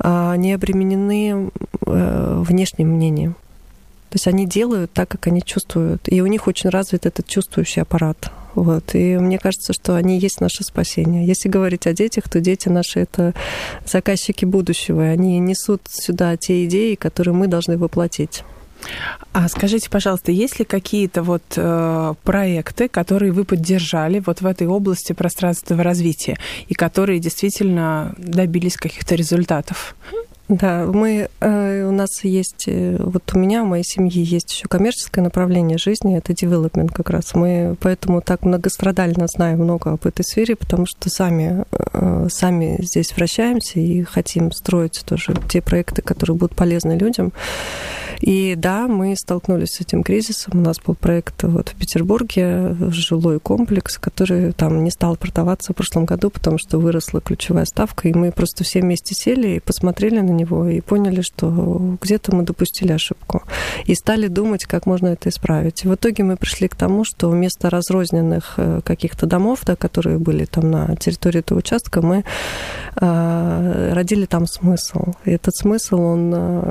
не обременены внешним мнением. То есть они делают так, как они чувствуют. И у них очень развит этот чувствующий аппарат. Вот. И мне кажется, что они есть наше спасение. Если говорить о детях, то дети наши — это заказчики будущего. И они несут сюда те идеи, которые мы должны воплотить. А скажите, пожалуйста, есть ли какие-то вот э, проекты, которые вы поддержали вот в этой области пространственного развития и которые действительно добились каких-то результатов? Да, мы, э, у нас есть, вот у меня, у моей семьи есть еще коммерческое направление жизни, это development как раз. Мы поэтому так многострадально знаем много об этой сфере, потому что сами, э, сами здесь вращаемся и хотим строить тоже те проекты, которые будут полезны людям. И да, мы столкнулись с этим кризисом. У нас был проект вот в Петербурге, жилой комплекс, который там не стал продаваться в прошлом году, потому что выросла ключевая ставка, и мы просто все вместе сели и посмотрели на него и поняли, что где-то мы допустили ошибку. И стали думать, как можно это исправить. И в итоге мы пришли к тому, что вместо разрозненных каких-то домов, да, которые были там на территории этого участка, мы э, родили там смысл. И этот смысл, он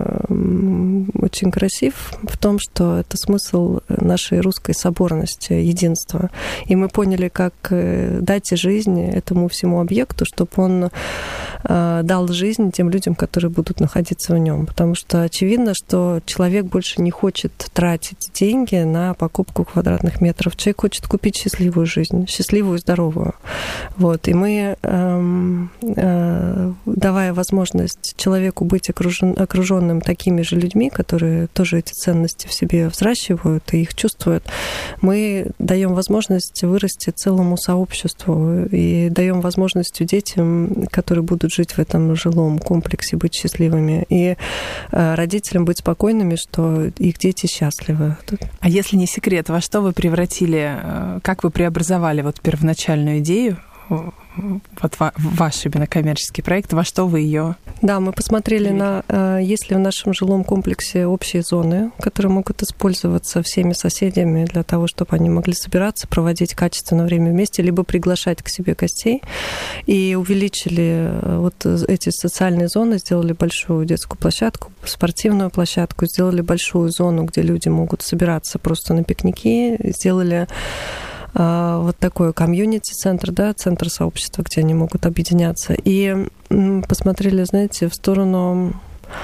э, очень красив в том, что это смысл нашей русской соборности, единства. И мы поняли, как дать жизнь этому всему объекту, чтобы он э, дал жизнь тем людям, которые будут находиться в нем. Потому что очевидно, что человек больше не хочет тратить деньги на покупку квадратных метров. Человек хочет купить счастливую жизнь, счастливую и здоровую. Вот. И мы, э, э, давая возможность человеку быть окружен, окруженным такими же людьми, которые тоже эти ценности в себе взращивают и их чувствуют, мы даем возможность вырасти целому сообществу и даем возможность детям, которые будут жить в этом жилом комплексе, быть счастливыми, и родителям быть спокойными, что их дети счастливы. А если не секрет, во что вы превратили, как вы преобразовали вот первоначальную идею, вот ваш именно коммерческий проект, во что вы ее? Да, мы посмотрели на, есть ли в нашем жилом комплексе общие зоны, которые могут использоваться всеми соседями для того, чтобы они могли собираться, проводить качественное время вместе, либо приглашать к себе гостей. И увеличили вот эти социальные зоны, сделали большую детскую площадку, спортивную площадку, сделали большую зону, где люди могут собираться просто на пикники, сделали вот такой комьюнити-центр, да, центр сообщества, где они могут объединяться. И посмотрели, знаете, в сторону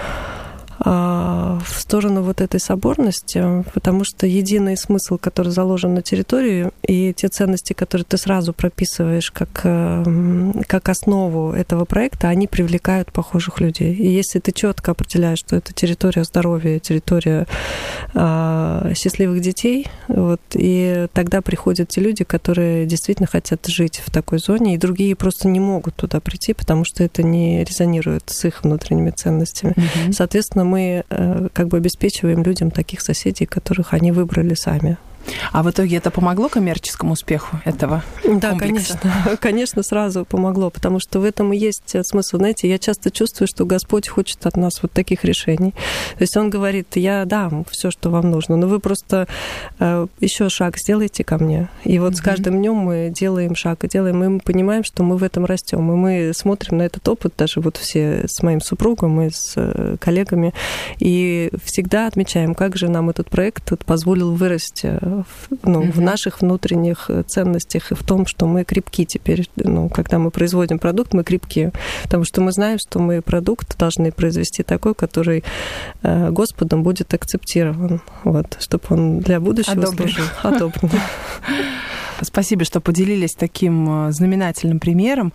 в сторону вот этой соборности, потому что единый смысл, который заложен на территории, и те ценности, которые ты сразу прописываешь как, как основу этого проекта, они привлекают похожих людей. И если ты четко определяешь, что это территория здоровья, территория а, счастливых детей, вот, и тогда приходят те люди, которые действительно хотят жить в такой зоне, и другие просто не могут туда прийти, потому что это не резонирует с их внутренними ценностями. Mm-hmm. Соответственно, мы как бы обеспечиваем людям таких соседей, которых они выбрали сами. А в итоге это помогло коммерческому успеху этого да, комплекса? Да, конечно. Конечно, сразу помогло, потому что в этом и есть смысл. Знаете, я часто чувствую, что Господь хочет от нас вот таких решений. То есть Он говорит, я дам все, что вам нужно, но вы просто э, еще шаг сделайте ко мне. И вот mm-hmm. с каждым днем мы делаем шаг, и делаем, и мы понимаем, что мы в этом растем. И мы смотрим на этот опыт, даже вот все с моим супругом и с коллегами, и всегда отмечаем, как же нам этот проект позволил вырасти ну, uh-huh. в наших внутренних ценностях и в том, что мы крепки теперь. Ну, когда мы производим продукт, мы крепки. Потому что мы знаем, что мы продукт должны произвести такой, который Господом будет акцептирован. Вот, чтобы он для будущего служил. Одобрен. Спасибо, что поделились таким знаменательным примером.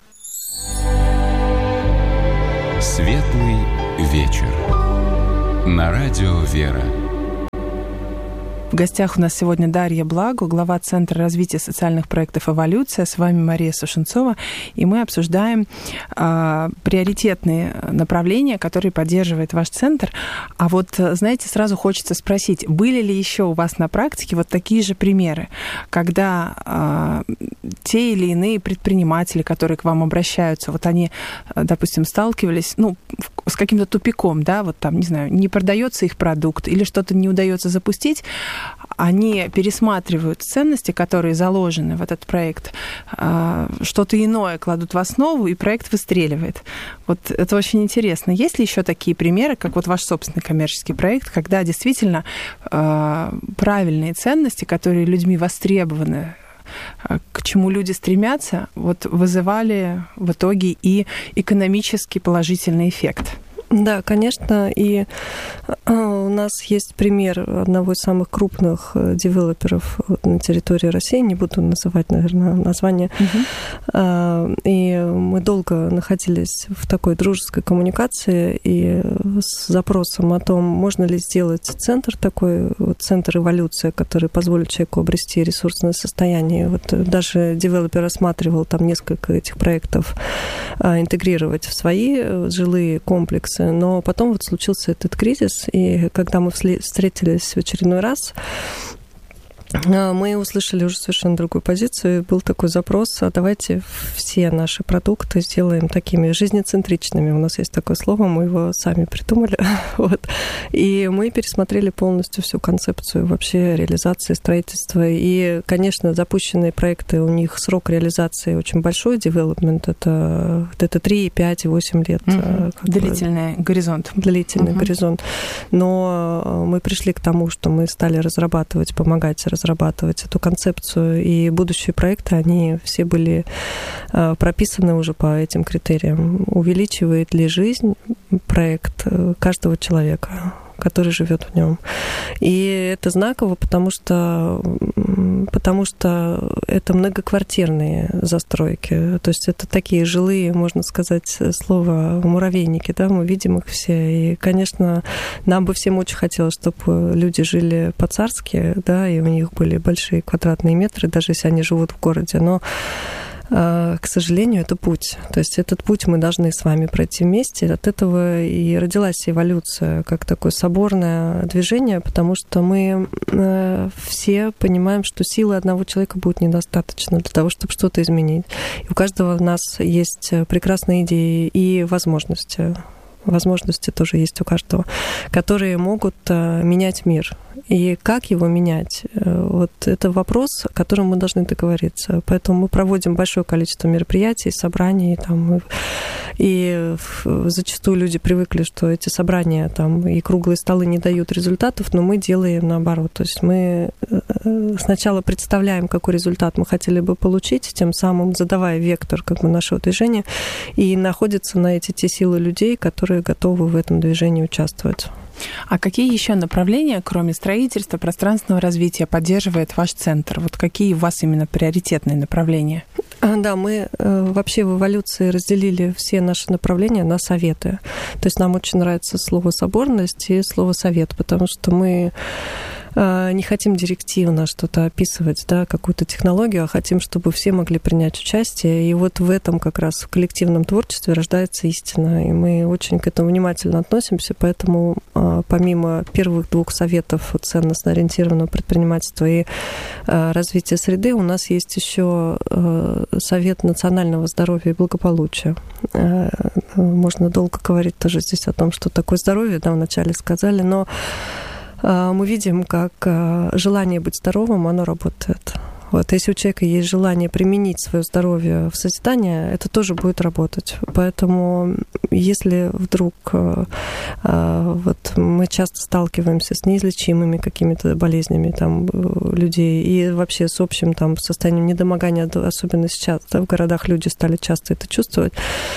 Светлый вечер. На радио «Вера». В гостях у нас сегодня Дарья Благо, глава Центра развития социальных проектов «Эволюция». С вами Мария Сушенцова. И мы обсуждаем а, приоритетные направления, которые поддерживает ваш центр. А вот, знаете, сразу хочется спросить, были ли еще у вас на практике вот такие же примеры, когда а, те или иные предприниматели, которые к вам обращаются, вот они, допустим, сталкивались ну, с каким-то тупиком, да, вот там, не знаю, не продается их продукт или что-то не удается запустить, они пересматривают ценности, которые заложены в этот проект, что-то иное кладут в основу, и проект выстреливает. Вот это очень интересно. Есть ли еще такие примеры, как вот ваш собственный коммерческий проект, когда действительно правильные ценности, которые людьми востребованы, к чему люди стремятся, вот вызывали в итоге и экономически положительный эффект? Да, конечно, и у нас есть пример одного из самых крупных девелоперов на территории России, не буду называть, наверное, название, uh-huh. и мы долго находились в такой дружеской коммуникации и с запросом о том, можно ли сделать центр такой, вот центр эволюции, который позволит человеку обрести ресурсное состояние. Вот даже девелопер рассматривал там несколько этих проектов интегрировать в свои жилые комплексы. Но потом вот случился этот кризис, и когда мы встретились в очередной раз, мы услышали уже совершенно другую позицию. Был такой запрос, а давайте все наши продукты сделаем такими жизнецентричными. У нас есть такое слово, мы его сами придумали. Вот. И мы пересмотрели полностью всю концепцию вообще реализации строительства. И, конечно, запущенные проекты, у них срок реализации очень большой, девелопмент, это, это три, пять, восемь лет. Mm-hmm. Длительный бы, горизонт. Длительный mm-hmm. горизонт. Но мы пришли к тому, что мы стали разрабатывать, помогать разрабатывать разрабатывать эту концепцию, и будущие проекты, они все были прописаны уже по этим критериям. Увеличивает ли жизнь проект каждого человека, который живет в нем. И это знаково, потому что, потому что это многоквартирные застройки. То есть это такие жилые, можно сказать, слово муравейники, да, мы видим их все. И, конечно, нам бы всем очень хотелось, чтобы люди жили по-царски, да, и у них были большие квадратные метры, даже если они живут в городе. Но к сожалению, это путь. То есть этот путь мы должны с вами пройти вместе. От этого и родилась эволюция, как такое соборное движение, потому что мы все понимаем, что силы одного человека будет недостаточно для того, чтобы что-то изменить. И у каждого из нас есть прекрасные идеи и возможности. Возможности тоже есть у каждого, которые могут менять мир. И как его менять? Вот это вопрос, о котором мы должны договориться. Поэтому мы проводим большое количество мероприятий, собраний. Там, и зачастую люди привыкли, что эти собрания там, и круглые столы не дают результатов, но мы делаем наоборот. То есть мы сначала представляем, какой результат мы хотели бы получить, тем самым задавая вектор как бы, нашего движения, и находятся на эти те силы людей, которые готовы в этом движении участвовать. А какие еще направления, кроме строительства, пространственного развития, поддерживает ваш центр? Вот какие у вас именно приоритетные направления? Да, мы вообще в эволюции разделили все наши направления на советы. То есть нам очень нравится слово «соборность» и слово «совет», потому что мы не хотим директивно что-то описывать, да, какую-то технологию, а хотим, чтобы все могли принять участие. И вот в этом как раз в коллективном творчестве рождается истина. И мы очень к этому внимательно относимся, поэтому помимо первых двух советов ценностно ориентированного предпринимательства и развития среды, у нас есть еще Совет национального здоровья и благополучия. Можно долго говорить тоже здесь о том, что такое здоровье, да, вначале сказали, но мы видим, как желание быть здоровым, оно работает. Вот, если у человека есть желание применить свое здоровье в созидание, это тоже будет работать. Поэтому если вдруг вот, мы часто сталкиваемся с неизлечимыми какими-то болезнями там, людей и вообще с общим там, состоянием недомогания, особенно сейчас да, в городах люди стали часто это чувствовать,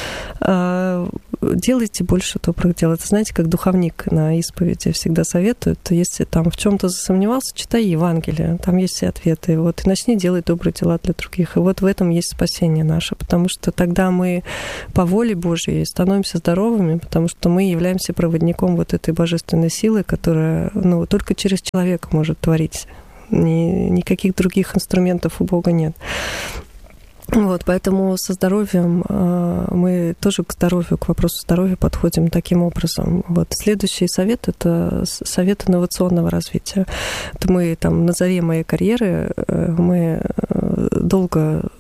делайте больше добрых дел. Это, знаете, как духовник на исповеди всегда советует, если там в чем-то засомневался, читай Евангелие, там есть все ответы. Вот, и начни делать добрые дела для других. И вот в этом есть спасение наше, потому что тогда мы по воле Божьей становимся здоровыми, потому что мы являемся проводником вот этой божественной силы, которая ну, только через человека может творить. Ни, никаких других инструментов у Бога нет. Вот, поэтому со здоровьем мы тоже к здоровью, к вопросу здоровья подходим таким образом. Вот. Следующий совет – это совет инновационного развития. Это мы там на заре моей карьеры, мы долго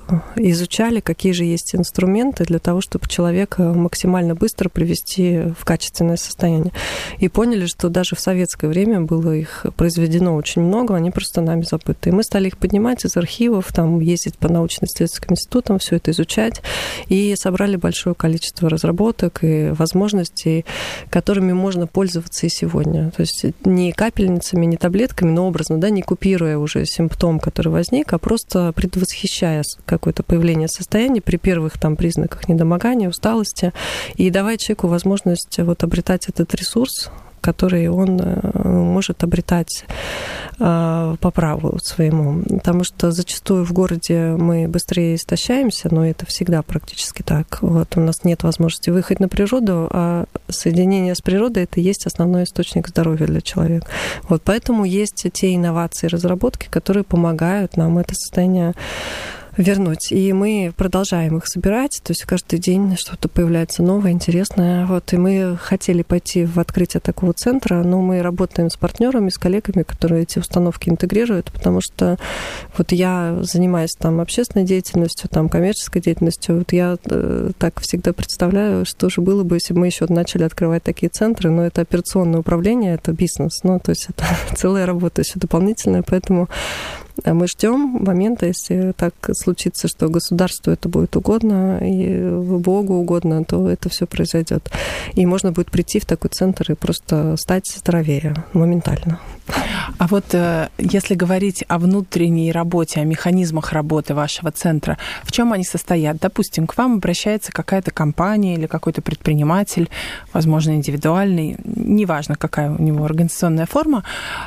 изучали, какие же есть инструменты для того, чтобы человека максимально быстро привести в качественное состояние. И поняли, что даже в советское время было их произведено очень много, они просто нами забыты. И мы стали их поднимать из архивов, там, ездить по научно-исследовательским институтам, все это изучать, и собрали большое количество разработок и возможностей, которыми можно пользоваться и сегодня. То есть не капельницами, не таблетками, но образно, да, не купируя уже симптом, который возник, а просто предвосхищая какое-то появление состояния при первых там признаках недомогания, усталости, и давая человеку возможность вот обретать этот ресурс, который он может обретать по праву своему. Потому что зачастую в городе мы быстрее истощаемся, но это всегда практически так. Вот, у нас нет возможности выехать на природу, а соединение с природой — это и есть основной источник здоровья для человека. Вот, поэтому есть те инновации, разработки, которые помогают нам это состояние вернуть. И мы продолжаем их собирать, то есть каждый день что-то появляется новое, интересное. Вот, и мы хотели пойти в открытие такого центра, но мы работаем с партнерами, с коллегами, которые эти установки интегрируют, потому что вот я занимаюсь там общественной деятельностью, там коммерческой деятельностью, вот я э, так всегда представляю, что же было бы, если бы мы еще начали открывать такие центры, но это операционное управление, это бизнес, ну, то есть это целая работа еще дополнительная, поэтому мы ждем момента, если так случится, что государству это будет угодно и Богу угодно, то это все произойдет. И можно будет прийти в такой центр и просто стать здоровее моментально. А вот если говорить о внутренней работе, о механизмах работы вашего центра, в чем они состоят? Допустим, к вам обращается какая-то компания или какой-то предприниматель, возможно, индивидуальный, неважно, какая у него организационная форма,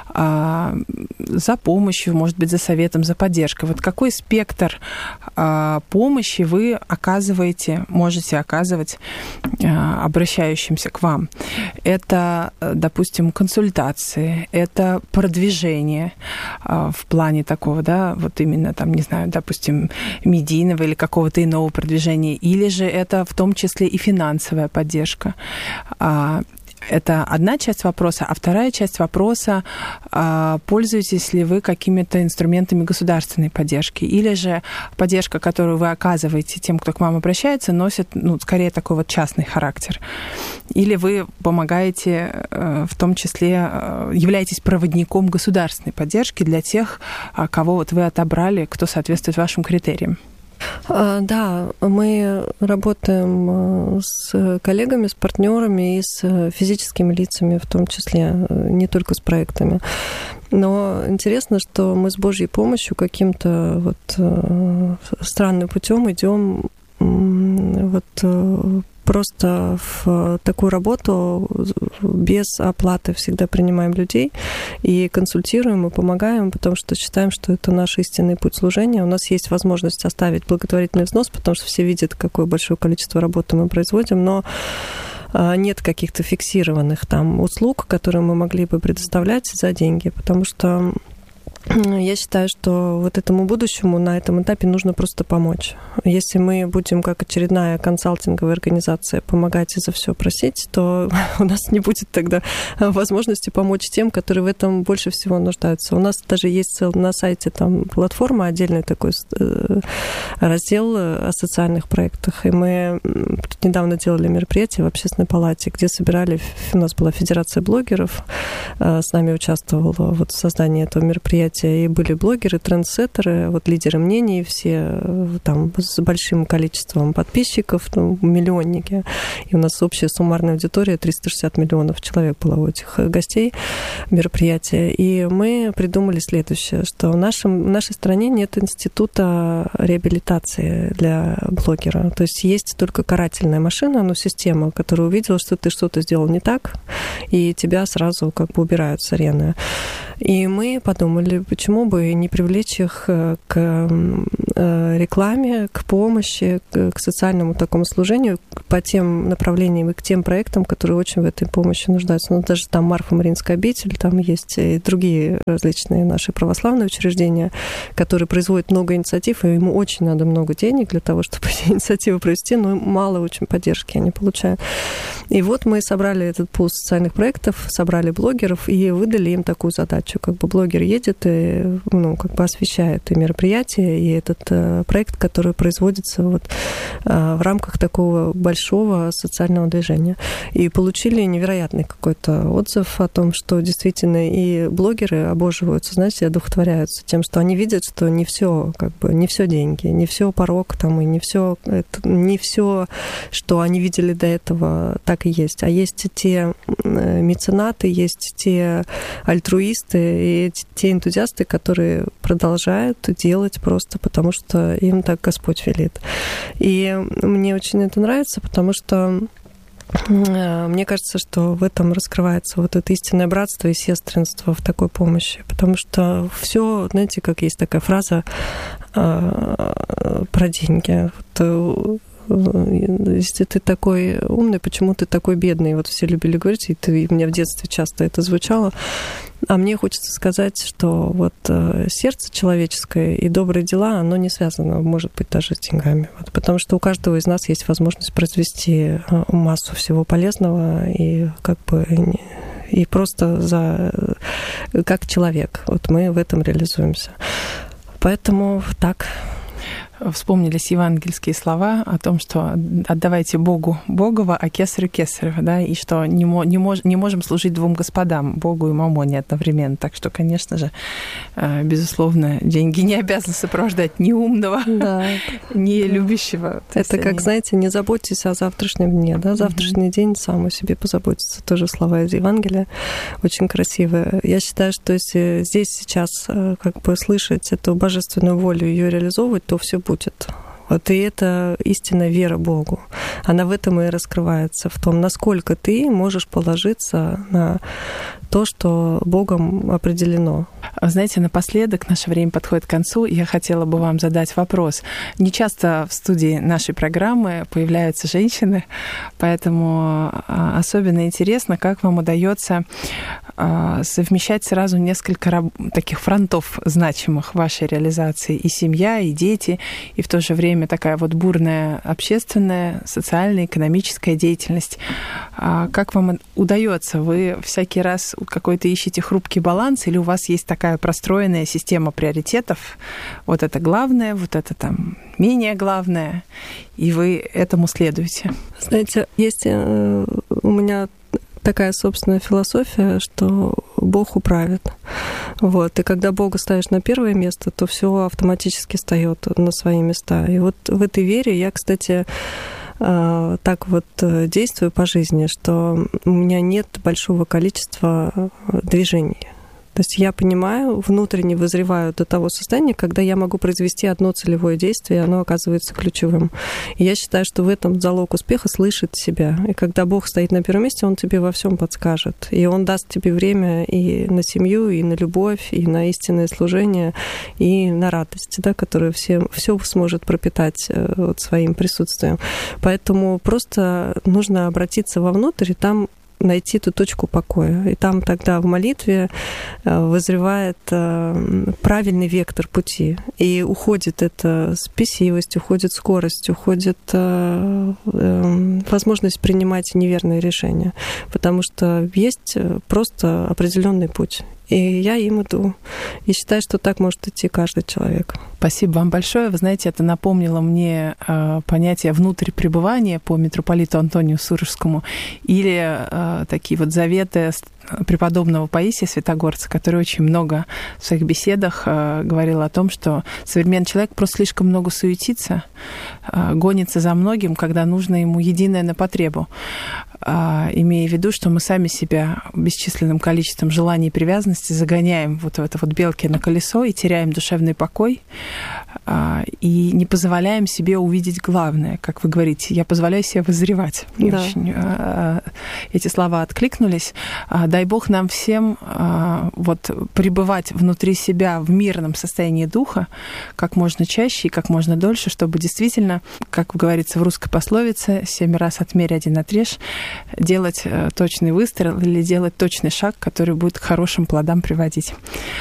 за помощью, может быть, за советом, за поддержкой. Вот какой спектр помощи вы оказываете, можете оказывать обращающимся к вам? Это, допустим, консультации, это продвижение в плане такого, да, вот именно там, не знаю, допустим, медийного или какого-то иного продвижения, или же это в том числе и финансовая поддержка. Это одна часть вопроса, а вторая часть вопроса, пользуетесь ли вы какими-то инструментами государственной поддержки, или же поддержка, которую вы оказываете тем, кто к вам обращается, носит, ну, скорее такой вот частный характер. Или вы помогаете, в том числе, являетесь проводником государственной поддержки для тех, кого вот вы отобрали, кто соответствует вашим критериям. Да, мы работаем с коллегами, с партнерами и с физическими лицами, в том числе, не только с проектами. Но интересно, что мы с Божьей помощью каким-то вот странным путем идем вот просто в такую работу без оплаты всегда принимаем людей и консультируем, и помогаем, потому что считаем, что это наш истинный путь служения. У нас есть возможность оставить благотворительный взнос, потому что все видят, какое большое количество работы мы производим, но нет каких-то фиксированных там услуг, которые мы могли бы предоставлять за деньги, потому что я считаю, что вот этому будущему на этом этапе нужно просто помочь. Если мы будем, как очередная консалтинговая организация, помогать и за все просить, то у нас не будет тогда возможности помочь тем, которые в этом больше всего нуждаются. У нас даже есть на сайте там платформа, отдельный такой раздел о социальных проектах. И мы недавно делали мероприятие в Общественной палате, где собирали, у нас была федерация блогеров, с нами участвовала вот в создании этого мероприятия. И были блогеры, трендсеттеры, вот лидеры мнений, все там с большим количеством подписчиков, ну, миллионники. И у нас общая суммарная аудитория триста шестьдесят миллионов человек было у этих гостей мероприятия. И мы придумали следующее, что в, нашем, в нашей стране нет института реабилитации для блогера. То есть есть только карательная машина, ну, система, которая увидела, что ты что-то сделал не так, и тебя сразу как бы убирают с арены. И мы подумали, почему бы не привлечь их к рекламе, к помощи, к социальному такому служению по тем направлениям и к тем проектам, которые очень в этой помощи нуждаются. Ну, даже там Марфа-Мариинская обитель, там есть и другие различные наши православные учреждения, которые производят много инициатив, и ему очень надо много денег для того, чтобы эти инициативы провести, но мало очень поддержки они получают. И вот мы собрали этот пул социальных проектов, собрали блогеров и выдали им такую задачу. Как бы блогер едет и, ну, как бы освещает и мероприятие, и этот э, проект, который производится вот, э, в рамках такого большого социального движения. И получили невероятный какой-то отзыв о том, что действительно и блогеры обоживаются, знаете, одухотворяются тем, что они видят, что не все, как бы, не все деньги, не все порог там, и не все, не все, что они видели до этого, так и есть. А есть те меценаты, есть те альтруисты и те энтузиасты, которые продолжают делать просто потому, что им так Господь велит. И мне очень это нравится, потому что мне кажется, что в этом раскрывается вот это истинное братство и сестринство в такой помощи. Потому что все, знаете, как есть такая фраза про деньги. Вот, если ты такой умный, почему ты такой бедный? Вот все любили говорить, и ты, и у меня в детстве часто это звучало. А мне хочется сказать, что вот сердце человеческое и добрые дела, оно не связано, может быть, даже с деньгами. Вот, потому что у каждого из нас есть возможность произвести массу всего полезного и как бы и просто за как человек. Вот мы в этом реализуемся. Поэтому так. Вспомнились евангельские слова о том, что отдавайте Богу Богово, а кесарю кесарево, да, и что не, мо, не, мож, не можем служить двум господам, Богу и мамоне одновременно. Так что, конечно же, безусловно, деньги не обязаны сопровождать ни умного, да. ни любящего. Это как, они... знаете, не заботьтесь о завтрашнем дне, да, завтрашний mm-hmm. день сам о себе позаботится. Тоже слова из Евангелия, очень красивые. Я считаю, что если здесь сейчас как бы слышать эту божественную волю, ее реализовывать, то все будет. Вот и это истинная вера Богу. Она в этом и раскрывается, в том, насколько ты можешь положиться на то, что Богом определено. Знаете, напоследок, наше время подходит к концу, и я хотела бы вам задать вопрос. Не часто в студии нашей программы появляются женщины, поэтому особенно интересно, как вам удается совмещать сразу несколько таких фронтов значимых в вашей реализации. И семья, и дети, и в то же время такая вот бурная общественная, социальная, экономическая деятельность. Как вам удается? Вы всякий раз какой-то ищете хрупкий баланс, или у вас есть такая простроенная система приоритетов? Вот это главное, вот это там менее главное, и вы этому следуете? Знаете, есть у меня такая собственная философия, что Бог управит. Вот. И когда Бога ставишь на первое место, то все автоматически встаёт на свои места. И вот в этой вере я, кстати, так вот действую по жизни, что у меня нет большого количества движений. То есть я понимаю, внутренне вызреваю до того состояния, когда я могу произвести одно целевое действие, и оно оказывается ключевым. И я считаю, что в этом залог успеха — слышать себя. И когда Бог стоит на первом месте, Он тебе во всем подскажет. И Он даст тебе время и на семью, и на любовь, и на истинное служение, и на радость, да, которая все, все сможет пропитать вот своим присутствием. Поэтому просто нужно обратиться вовнутрь, и там найти ту точку покоя. И там тогда в молитве вызревает правильный вектор пути. И уходит эта спесивость, уходит скорость, уходит возможность принимать неверные решения. Потому что есть просто определенный путь. И я им иду. И считаю, что так может идти каждый человек. Спасибо вам большое. Вы знаете, это напомнило мне э, понятие внутрь пребывания по митрополиту Антонию Сурожскому или э, такие вот заветы преподобного Паисия Святогорца, который очень много в своих беседах э, говорил о том, что современный человек просто слишком много суетится, э, гонится за многим, когда нужно ему единое на потребу. Имея в виду, что мы сами себя бесчисленным количеством желаний и привязанностей загоняем вот в это вот белки на колесо и теряем душевный покой, и не позволяем себе увидеть главное. Как вы говорите, я позволяю себе воззревать. Мне да. очень эти слова откликнулись. Дай Бог нам всем вот пребывать внутри себя в мирном состоянии духа как можно чаще и как можно дольше, чтобы действительно, как говорится в русской пословице, семь раз отмерь, один отрежь, делать точный выстрел или делать точный шаг, который будет к хорошим плодам приводить.